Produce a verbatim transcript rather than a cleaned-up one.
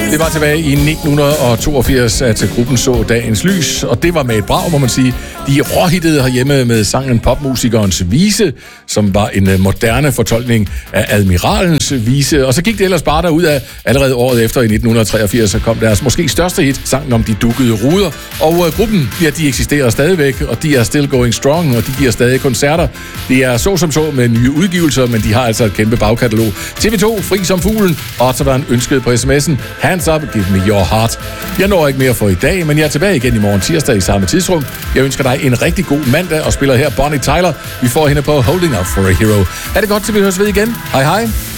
Det var tilbage i nitten toogfirs, at gruppen så dagens lys, og det var med et brag, må man sige. De råhittede herhjemme med sangen Popmusikerens Vise, som var en moderne fortolkning af Admiralens Vise, og så gik det ellers bare derud af allerede året efter i nitten treogfirs, så kom deres måske største hit, sangen om de dukkede ruder, og uh, gruppen, ja, de eksisterer stadigvæk, og de er still going strong, og de giver stadig koncerter. Det er så som så med nye udgivelser, men de har altså et kæmpe bagkatalog. T V to, Fri som fuglen, og så var en ønsket på sms'en, Hands up, give me your heart. Jeg når ikke mere for i dag, men jeg er tilbage igen i morgen tirsdag i samme tidsrum. Jeg ønsker dig en rigtig god mandag og spiller her Bonnie Tyler. Vi får hende på Holding Out for a Hero. Er det godt, til vi høres ved igen? Hej hej.